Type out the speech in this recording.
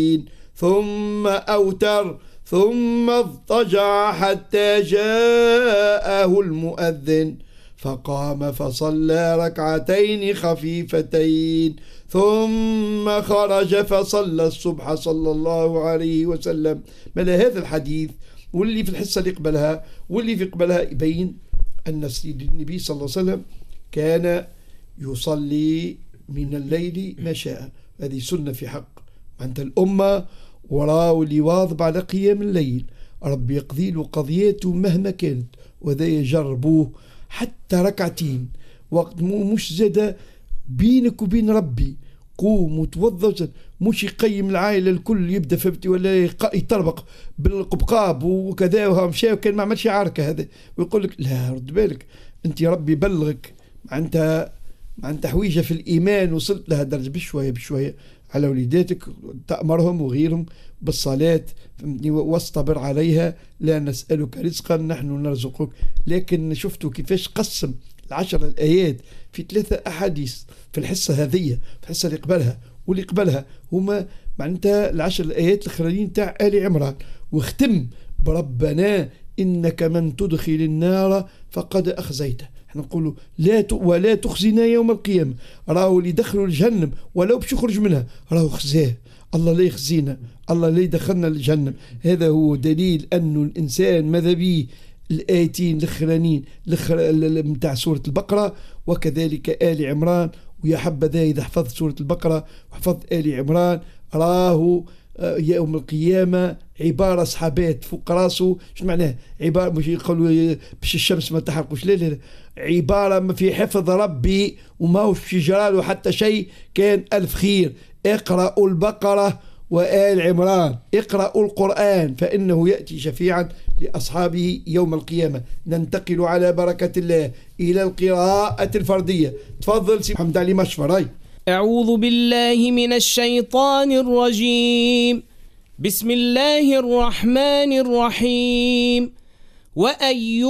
ثم أوتر ثم اضطجع حتى جاءه المؤذن فقام فصلى ركعتين خفيفتين ثم خرج فصلى الصبح صلى الله عليه وسلم. ما هذا الحديث واللي في الحصة اللي قبلها واللي في قبلها يبين أن النبي صلى الله عليه وسلم كان يصلي من الليل ما شاء. هذه سنة في حق أنت الأمة وراه اللي واظب على قيام الليل ربي يقضي له قضيته مهما كانت، وذا يجربوه حتى ركعتين وقت مش زاد بينك وبين ربي. قوم وتوضى، مش يقيم العائلة الكل يبدأ فهمتي ولا يطربق بالقبقاب وكذا وها مشى وكان ما عملش عركة هذا ويقول لك لا رد بالك انت ربي بلغك معناتها حويجة في الإيمان وصلت لها درجة بشوية بشوية على وليداتك تأمرهم وغيرهم بالصلاة واصطبر عليها لا نسألك رزقا نحن نرزقك. لكن شفتوا كيفاش قسم 10 الآيات في 3 أحاديث في الحصة هذه، في الحصة اللي قبلها واللي قبلها هما معناتها 10 الآيات الأخرين تاع آل عمران، واختم بربنا إنك من تدخل النار فقد أخزيته. احنا نقولوا ولا تخزنا يوم القيامة. راهو اللي دخلوا الجهنم ولو باش يخرج منها راهو خزاه، الله لا يخزينا، الله لا يدخلنا الجهنم. هذا هو دليل أنه الإنسان ماذا بيه الآيتين الأخرانيين متاع سورة البقرة وكذلك آل عمران. ويا حبذا إذا حفظت سورة البقرة وحفظت آل عمران راهو يوم القيامة عبارة صحابات فوق راسه. شو معناه عبارة؟ مش يقولوا باش الشمس ما تحرقوش، لا عبارة في حفظ ربي وما هوش في جراله حتى شيء. كان ألف خير. اقرأوا البقرة وآل عمران، اقرأوا القرآن فإنه يأتي شفيعا لأصحابه يوم القيامة. ننتقل على بركة الله إلى القراءة الفردية. تفضل سي محمد علي مشفر. أعوذ بالله من الشيطان الرجيم. بسم الله الرحمن الرحيم. وأيوب